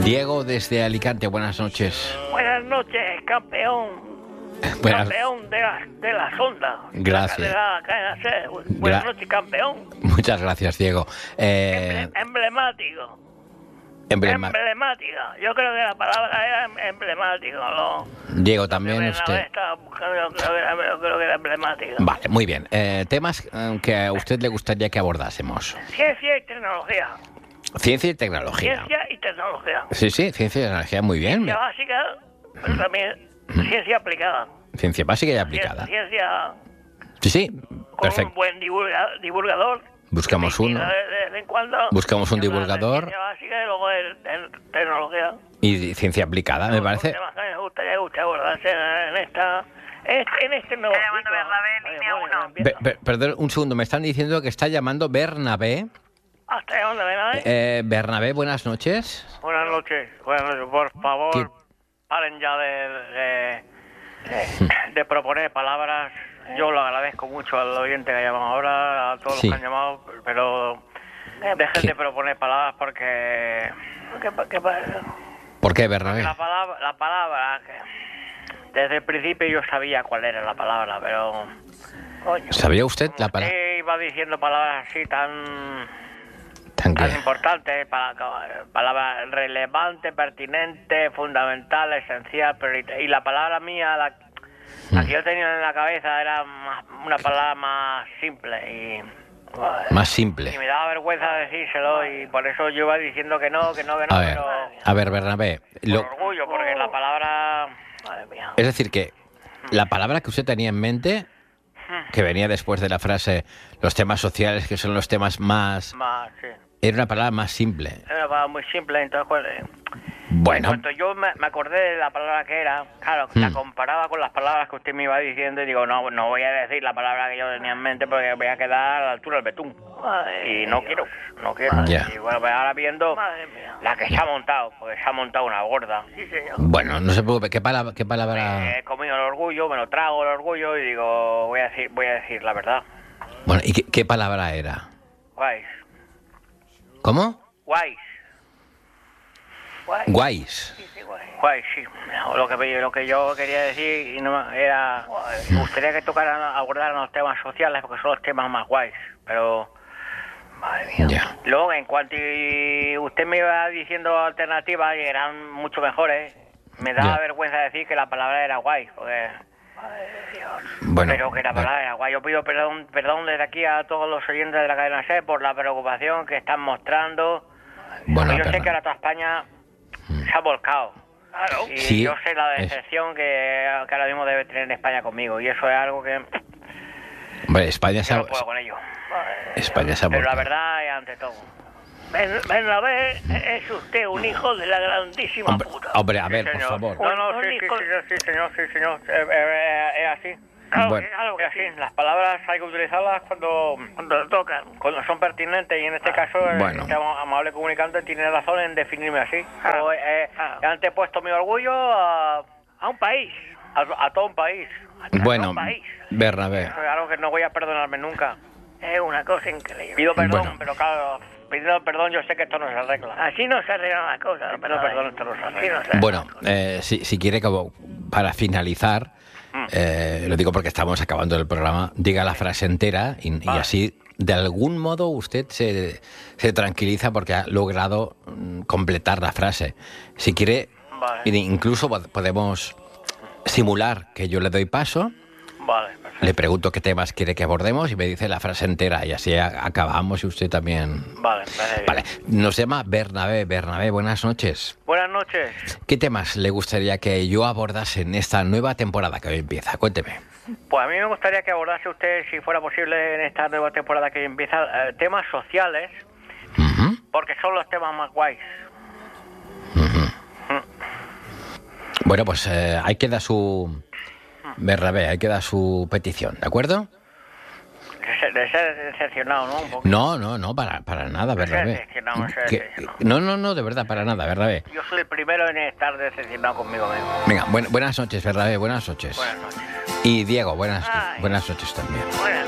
Diego desde Alicante, buenas noches. Buenas noches, campeón. Campeón de la sonda. Gracias. De la cadena C. Buenas noches, campeón. Muchas gracias, Diego. Emblemático. Emblemática. Yo creo que la palabra era emblemático, ¿no? Diego, también usted. Yo creo que era emblemática. Vale, muy bien. Temas que a usted le gustaría que abordásemos. Ciencia y tecnología. Ciencia y tecnología. Ciencia y tecnología. Sí, ciencia y tecnología, muy bien. Ciencia básica, pero también ciencia aplicada. Ciencia básica y aplicada. Ciencia. Sí, perfecto. Con un buen divulgador. Buscamos uno. De vez en cuando. Buscamos un divulgador. Ciencia básica y luego tecnología. Y ciencia aplicada, me parece. Temas que me gustaría abordarse en este nuevo ciclo. Perdón, un segundo. Me están diciendo que está llamando Bernabé. ¿Hasta dónde, Bernabé? Bernabé, buenas noches. Buenas noches. Por favor, paren ya de proponer palabras. Yo lo agradezco mucho al oyente que ha llamado ahora, a todos los que han llamado, pero dejen de proponer palabras porque... ¿Por qué, Bernabé? La palabra desde el principio yo sabía cuál era la palabra, pero... Coño, ¿sabía usted la palabra? Usted iba diciendo palabras así tan importantes, palabras relevante, pertinente, fundamental, esencial, y la palabra mía, la que yo tenía en la cabeza era una palabra más simple más simple. Y me daba vergüenza decírselo y por eso yo iba diciendo que no, A ver, Bernabé. Por orgullo, porque la palabra... Madre mía. Es decir, que la palabra que usted tenía en mente, que venía después de la frase los temas sociales, que son los temas más... sí. Era una palabra más simple. Era una palabra muy simple, entonces... Bueno. En cuanto yo me acordé de la palabra que era, claro, la comparaba con las palabras que usted me iba diciendo y digo, no voy a decir la palabra que yo tenía en mente porque voy a quedar a la altura del betún. Y no quiero. Ya. Y bueno, pues ahora viendo la que se ha montado, porque se ha montado una gorda. Sí, señor. Bueno, no se preocupe, ¿qué palabra? He comido el orgullo, me lo trago el orgullo y digo, voy a decir la verdad. Bueno, ¿y qué palabra era? Guays. ¿Cómo? Guays. Guays. Guays, sí. Lo que yo quería decir era... Me gustaría que abordaran los temas sociales porque son los temas más guays, pero... Madre mía. Ya. Luego, en cuanto usted me iba diciendo alternativas y eran mucho mejores, me daba vergüenza decir que la palabra era guay, porque... Madre de Dios. Bueno, pero que la palabra era guay. Yo pido perdón desde aquí a todos los oyentes de la cadena C por la preocupación que están mostrando. Bueno, yo sé que ahora toda España se ha volcado. Claro. Y sí, yo sé la decepción que ahora mismo debe tener España conmigo. Y eso es algo que... Hombre, España se ha... no puedo con ello. España se ha Pero la volcado. verdad es ante todo. Bernabé es usted un hijo de la grandísima puta. Hombre, a ver, Sí, por señor. favor. Sí, señor. Es así. Claro, Bueno. es así. Las palabras hay que utilizarlas cuando tocan, cuando son pertinentes, y en este caso este amable comunicante tiene razón en definirme así. He antepuesto mi orgullo a un país, a todo un país. Bueno, todo un país. Bernabé. Eso es algo que no voy a perdonarme nunca. Es una cosa increíble. Pido perdón, pero claro, pidiendo perdón yo sé que esto no se arregla. Así no se arreglan las cosas. Pido perdón, esto no se arregla. Bueno, si quiere, como para finalizar, lo digo porque estamos acabando el programa, diga la frase entera y así de algún modo usted se tranquiliza porque ha logrado completar la frase. Si quiere, incluso podemos simular que yo le doy paso. Vale. Le pregunto qué temas quiere que abordemos y me dice la frase entera y así acabamos y usted también... Vale. Nos llama Bernabé. Bernabé, buenas noches. Buenas noches. ¿Qué temas le gustaría que yo abordase en esta nueva temporada que hoy empieza? Cuénteme. Pues a mí me gustaría que abordase usted, si fuera posible, en esta nueva temporada que hoy empieza, temas sociales, porque son los temas más guays. Bueno, pues ahí queda su... Bernabé, ahí queda su petición, ¿de acuerdo? De ser decepcionado, ¿no? Un poco. No, para nada, Bernabé. No, de verdad, para nada, Bernabé. Yo soy el primero en estar decepcionado conmigo mismo. Venga, buenas noches, Bernabé, buenas noches. Buenas noches. Y Diego, buenas noches también. Buenas